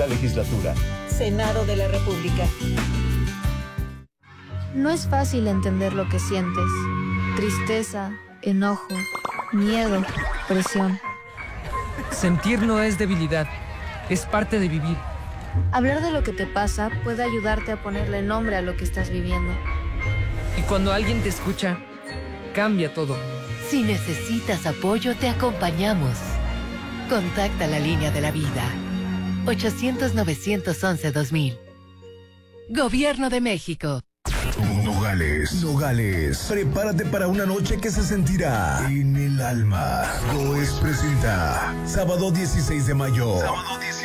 16ª legislatura. Senado de la República. No es fácil entender lo que sientes. Tristeza, enojo, miedo, presión. Sentir no es debilidad, es parte de vivir. Hablar de lo que te pasa puede ayudarte a ponerle nombre a lo que estás viviendo. Y cuando alguien te escucha, cambia todo. Si necesitas apoyo, te acompañamos. Contacta la línea de la vida. 800-911-2000. Gobierno de México. Nogales, prepárate para una noche que se sentirá en el alma. Goes presenta sábado 16 de mayo.